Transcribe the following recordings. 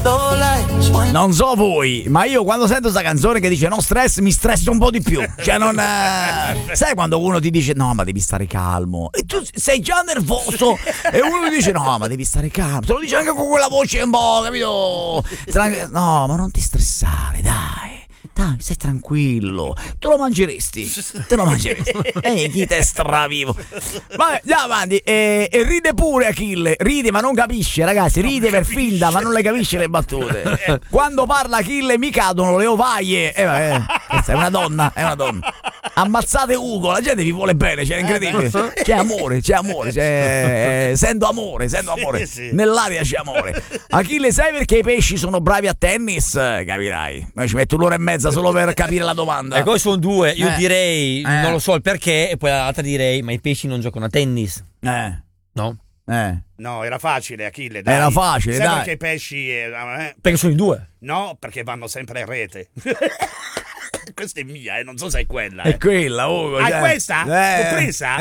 Non so voi, ma io quando sento sta canzone che dice no stress, mi stresso un po' di più. Cioè non sai quando uno ti dice no ma devi stare calmo e tu sei già nervoso e uno ti dice no ma devi stare calmo, te lo dice anche con quella voce un po', capito? No ma non ti stressare, dai, stai tranquillo, te lo mangeresti. Chi te stravivo. Vabbè, andiamo avanti. E ride pure Achille, ride ma non capisce, ragazzi, ride per finta ma non le capisce le battute. Quando parla Achille mi cadono le ovaie. Questa è una donna. Ammazzate Ugo, la gente vi vuole bene, cioè è incredibile. C'è amore, sento amore. Sì. Nell'aria c'è amore. Achille, sai perché i pesci sono bravi a tennis? Capirai. Ci metto un'ora e mezza solo per capire la domanda. E poi sono due, io direi non lo so il perché, e poi l'altra direi ma i pesci non giocano a tennis. No? No, era facile Achille, dai. Era facile, sai dai. perché i pesci Perché sono i due? No, perché vanno sempre in rete. Questa è mia, non so se è quella. È quella, Ugo. Questa? L'ho presa?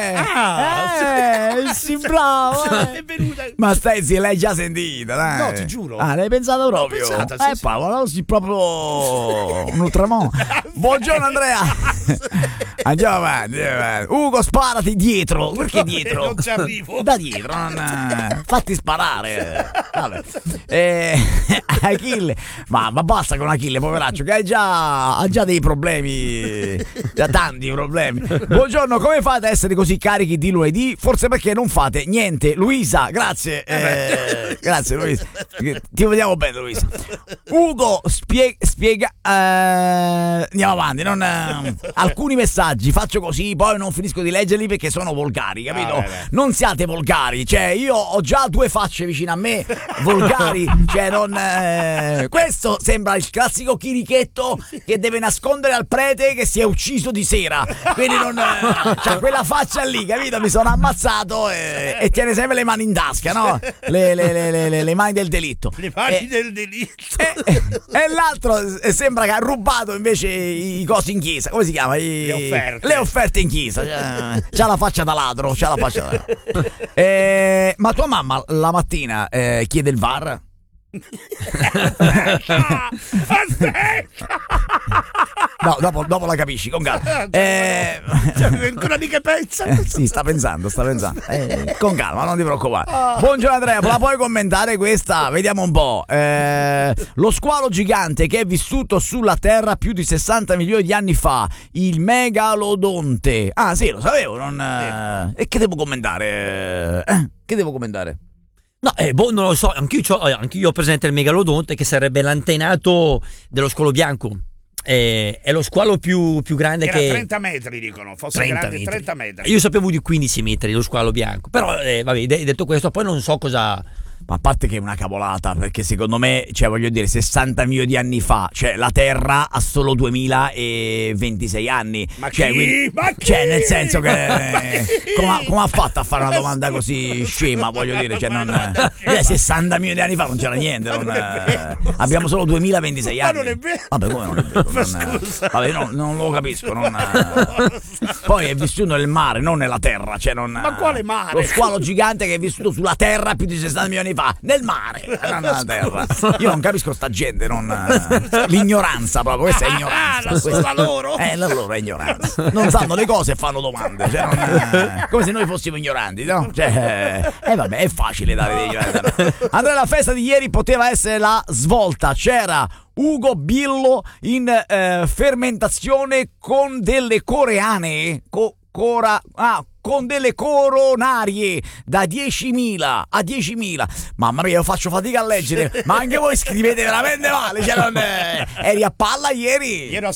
Sì, bravo. È venuta. Ma stai zio, l'hai già sentita, dai. No, ti giuro. L'hai pensato proprio? L'ho pensata, sì. Paolo, sì, proprio un ultramont. Buongiorno Andrea. Andiamo avanti. Ugo, sparati dietro. Perché dietro? Non ci arrivo. Da dietro, fatti sparare. Vabbè. Achille, ma basta con Achille, poveraccio, che ha già dei problemi, già tanti problemi. Buongiorno, come fate a essere così carichi di lunedì? Forse perché non fate niente. Luisa, grazie. Grazie Luisa. Ti vediamo bene Luisa. Ugo, spiega. Andiamo avanti. Alcuni messaggi faccio così, poi non finisco di leggerli perché sono volgari, capito? Non siate volgari, cioè io ho già due facce vicino a me, volgari, cioè questo sembra il classico chirichetto che deve nascondere al prete che si è ucciso di sera, quindi c'ha quella faccia lì, capito? Mi sono ammazzato e tiene sempre le mani in tasca, no? Le mani del delitto. Le mani del delitto. E l'altro sembra che ha rubato invece i cosi in chiesa, come si chiama? Le offerte in chiesa. C'ha la faccia da ladro, ma tua mamma la mattina chiede il VAR? No, dopo la capisci con calma. Ancora di che pensa? Sì, sta pensando. Con calma, non ti preoccupare. Buongiorno Andrea, la puoi commentare questa? Vediamo un po'. Lo squalo gigante che è vissuto sulla Terra più di 60 milioni di anni fa, il megalodonte. Ah sì, lo sapevo. E che devo commentare? No, non lo so, anch'io ho presente il megalodonte, che sarebbe l'antenato dello squalo bianco. È lo squalo più grande. Era che 30 metri dicono, fosse 30 grande metri. 30 metri. Io sapevo di 15 metri lo squalo bianco, però vabbè, detto questo, poi non so cosa. Ma a parte che è una cavolata, perché secondo me, cioè voglio dire, 60 milioni di anni fa, cioè la Terra ha solo 2026 anni. Ma cioè, chi? quindi, Ma chi? cioè nel senso che come ha fatto a fare una domanda così scema, voglio dire, cioè 60 milioni di anni fa non c'era niente, abbiamo solo 2026 anni. Ma non è vero. Vabbè, come non è vero? Vabbè, non lo capisco, Poi è vissuto nel mare, non nella terra, cioè Ma quale mare? Lo squalo gigante che è vissuto sulla terra più di 60 milioni di anni fa, nel mare, non nella terra. Io non capisco sta gente, l'ignoranza proprio, questa è ignoranza. La loro? La loro è ignoranza. Non sanno le cose e fanno domande, cioè come se noi fossimo ignoranti, no? Cioè, vabbè, è facile dare degli ignoranti. Andrea, la festa di ieri poteva essere la svolta, c'era Ugo Billo in fermentazione con delle coreane, con delle coronarie da 10.000 a 10.000. Mamma mia, io faccio fatica a leggere, ma anche voi scrivete veramente male, cioè eri a palla ieri? Ero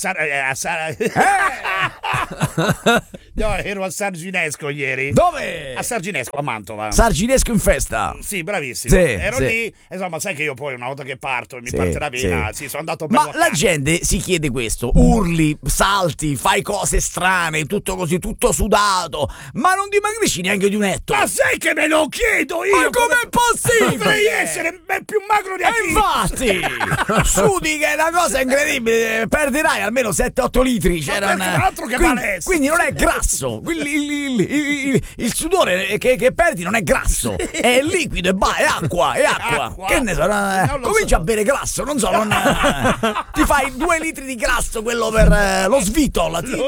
No, ero a Sarginesco ieri. Dove? A Sarginesco, a Mantova. Sarginesco in festa. Sì, bravissimo. Sì, ero sì. lì, insomma, sai che io poi una volta che parto mi Sì, parte la vena. Sì, sono andato per Ma la gente si chiede questo, urli, salti, fai cose strane, tutto così, tutto sudato, ma non dimagrisci neanche di un etto. Ma sai che me lo chiedo io? Ma com'è possibile? Dovrei essere più magro di Achille. Infatti, sudi che è una cosa incredibile, perderai almeno 7-8 litri. Ma altro che palestra. Quindi non è grasso, grasso. Il sudore che perdi non è grasso, è liquido, è acqua. Che ne so, comincia a bere grasso, non so, ti fai 2 litri di grasso, quello per lo svitol.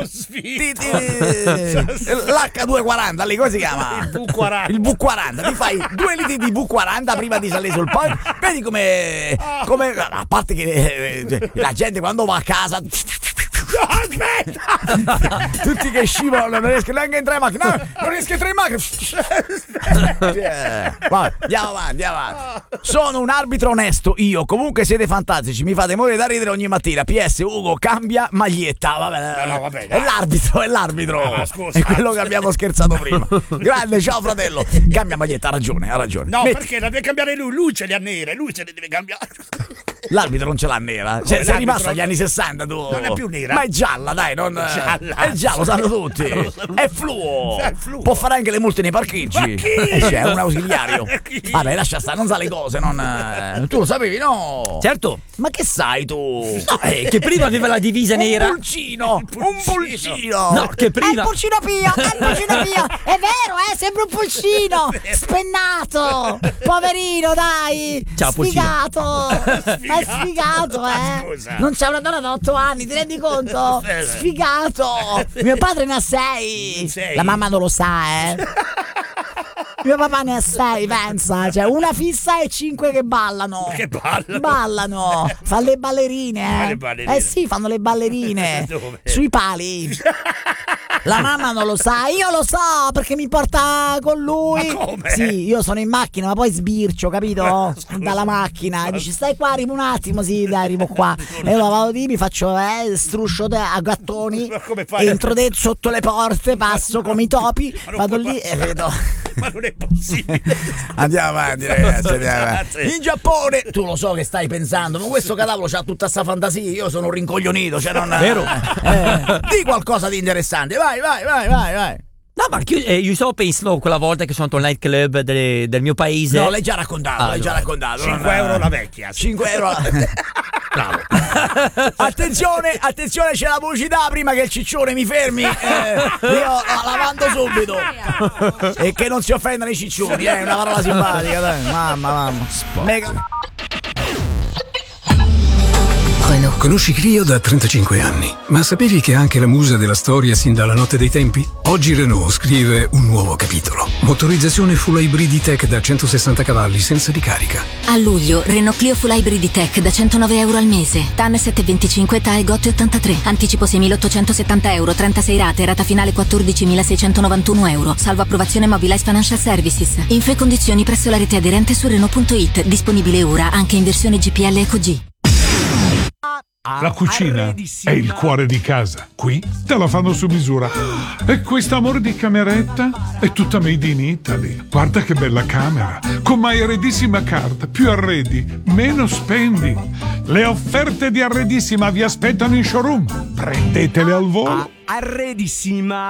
L'H240, lì come si chiama? Il V40. Ti fai 2 litri di V40 prima di salire sul palco. Vedi come a parte che la gente quando va a casa. Aspetta! Tutti che scivolano, non riesco neanche a entrare in macchina. No, non riesco a entrare in macchina. Vai, andiamo avanti. Sono un arbitro onesto, io. Comunque siete fantastici, mi fate morire da ridere ogni mattina. PS Ugo, cambia maglietta. Vabbè. È l'arbitro. Scusa. È quello che abbiamo scherzato prima. Grande, ciao fratello. Cambia maglietta, ha ragione. No, perché la deve cambiare lui ce le ha nere, lui ce le deve cambiare. L'arbitro non ce l'ha nera. Sei rimasto agli anni 60 tu. Non è più nera. Ma è gialla, dai, è giallo, sanno tutti. È fluo. Può fare anche le multe nei parcheggi. È un ausiliario. Vabbè, lascia stare, non sa le cose, tu lo sapevi, no? Certo. Ma che sai tu? No, che prima aveva la divisa nera. Un pulcino. No, che prima. È il pulcino Pio. È vero, sembra un pulcino. Spennato. Poverino, dai. Ciao, sfigato. È sfigato, Scusa. Non c'è una donna da 8 anni, ti rendi conto? Sfigato. Mio padre ne ha 6. La mamma non lo sa, Mio papà ne ha 6, pensa. Cioè, una fissa e 5 che ballano. Che ballano? Ballano. Fa le ballerine. Le ballerine. Sì, fanno le ballerine. Dove? Sui pali. La mamma non lo sa, io lo so perché mi porta con lui. Ma come? Sì, io sono in macchina, ma poi sbircio, capito? Scusa. Dalla macchina. Dici, stai qua, arrivo un attimo, sì, dai, arrivo qua. E io vado lì, mi faccio struscio a gattoni. Ma come fai? Entro dentro sotto le porte, passo come i topi, non vado puoi lì e passare. vedo. Ma non è possibile. Andiamo avanti, ragazzi. Grazie. In Giappone, tu lo so che stai pensando, ma questo cadavero c'ha tutta sta fantasia. Io sono un rincoglionito, cioè non. Vero? Di qualcosa di interessante. Vai. No, ma io stavo pensando quella volta che sono andato al nightclub del mio paese. No, l'hai già raccontato. 5 euro la vecchia. 5 euro. Bravo. Attenzione, c'è la pubblicità prima che il ciccione mi fermi. Io la mando subito. E che non si offendano i ciccioni, è una parola simpatica, dai. Mamma. Mega. Conosci Clio da 35 anni, ma sapevi che è anche la musa della storia sin dalla notte dei tempi? Oggi Renault scrive un nuovo capitolo. Motorizzazione full hybrid tech da 160 cavalli senza ricarica. A luglio, Renault Clio Full Hybrid Tech da 109 euro al mese. TAN 725, TAE GOT 83. Anticipo 6.870 euro, 36 rate, rata finale 14.691 euro. Salvo approvazione Mobilize Financial Services. Info e condizioni presso la rete aderente su Renault.it. Disponibile ora anche in versione GPL Eco G. La cucina è il cuore di casa. Qui te la fanno su misura. E quest'amore di cameretta è tutta made in Italy. Guarda che bella camera. Con My Arredissima Card. Più arredi, meno spendi. Le offerte di Arredissima vi aspettano in showroom. Prendetele al volo. Arredissima.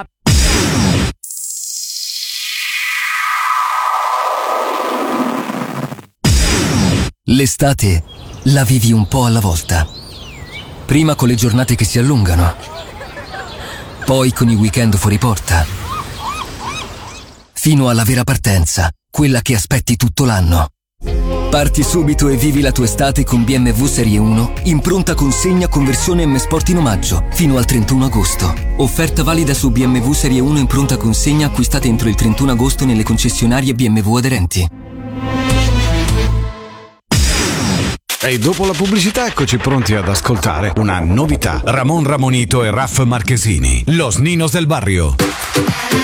L'estate la vivi un po' alla volta. Prima con le giornate che si allungano, poi con i weekend fuori porta, fino alla vera partenza, quella che aspetti tutto l'anno. Parti subito e vivi la tua estate con BMW Serie 1 in pronta consegna con versione M Sport in omaggio fino al 31 agosto. Offerta valida su BMW Serie 1 in pronta consegna acquistate entro il 31 agosto nelle concessionarie BMW aderenti. E dopo la pubblicità eccoci pronti ad ascoltare una novità. Ramon Ramonito e Raff Marchesini, Los Ninos del Barrio.